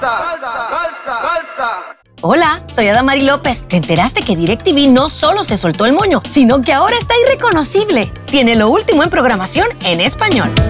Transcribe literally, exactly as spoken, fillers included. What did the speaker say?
salsa, salsa, salsa. Hola, soy Adamari López. ¿Te enteraste que DirecTV no solo se soltó el moño, sino que ahora está irreconocible? Tiene lo último en programación en español.